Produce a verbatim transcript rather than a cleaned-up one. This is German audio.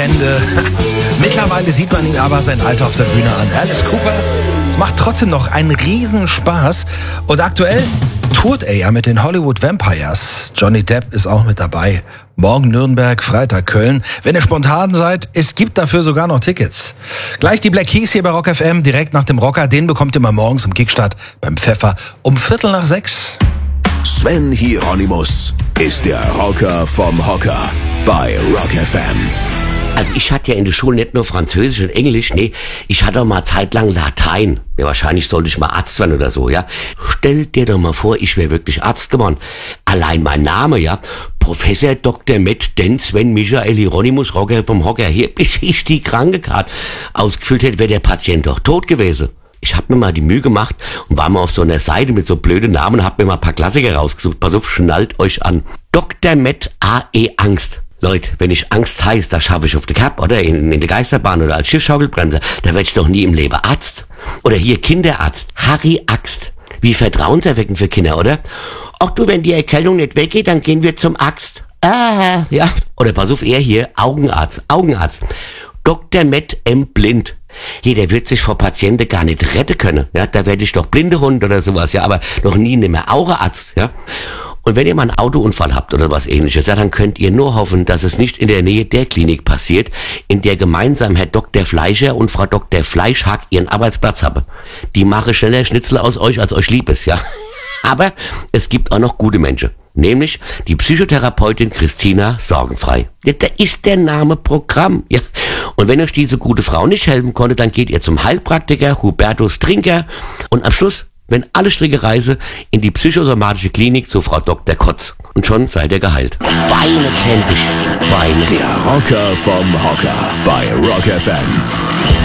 Legende. Mittlerweile sieht man ihm aber sein Alter auf der Bühne an. Alice Cooper, es macht trotzdem noch einen Riesenspaß. Und aktuell tourt er ja mit den Hollywood Vampires. Johnny Depp ist auch mit dabei. Morgen Nürnberg, Freitag Köln. Wenn ihr spontan seid, es gibt dafür sogar noch Tickets. Gleich die Black Keys hier bei Rock F M, direkt nach dem Rocker. Den bekommt ihr mal morgens im Kickstart beim Pfeffer um Viertel nach sechs. Sven Hieronymus ist der Rocker vom Hocker bei Rock F M. Also ich hatte ja in der Schule nicht nur Französisch und Englisch, nee, ich hatte auch mal zeitlang Latein. Ja, wahrscheinlich sollte ich mal Arzt werden oder so, ja. Stell dir doch mal vor, ich wäre wirklich Arzt geworden. Allein mein Name, ja. Professor Doktor Med Den Sven Michael Hieronymus, Rocker vom Hocker. Hier, bis ich die Krankekarte ausgefüllt hätte, wäre der Patient doch tot gewesen. Ich hab mir mal die Mühe gemacht und war mal auf so einer Seite mit so blöden Namen und hab mir mal ein paar Klassiker rausgesucht. Pass auf, schnallt euch an. Doktor Med A E Angst. Leute, wenn ich Angst heiß, da schaffe ich auf der Kap oder in, in der Geisterbahn oder als Schiffschaukelbremser, da werde ich doch nie im Leben Arzt. Oder hier Kinderarzt, Harry Axt. Wie vertrauenserweckend für Kinder, oder? Ach du, wenn die Erkältung nicht weggeht, dann gehen wir zum Axt. Ah, ja. Oder pass auf, er hier, Augenarzt, Augenarzt. Doktor Med M. Blind. Hier, der wird sich vor Patienten gar nicht retten können. Ja, da werde ich doch Blindehund oder sowas, ja, aber noch nie mehr Augearzt, ja. Und wenn ihr mal einen Autounfall habt oder was ähnliches, ja, dann könnt ihr nur hoffen, dass es nicht in der Nähe der Klinik passiert, in der gemeinsam Herr Doktor Fleischer und Frau Doktor Fleischhack ihren Arbeitsplatz haben. Die machen schneller Schnitzel aus euch, als euch lieb ist, ja. Aber es gibt auch noch gute Menschen. Nämlich die Psychotherapeutin Christina Sorgenfrei. Ja, da ist der Name Programm, ja. Und wenn euch diese gute Frau nicht helfen konnte, dann geht ihr zum Heilpraktiker Hubertus Trinker und am Schluss, wenn alle Stricke reise, in die psychosomatische Klinik zu Frau Doktor Kotz. Und schon seid ihr geheilt. Weine kennt ich. Weine. Der Rocker vom Hocker bei Rock F M.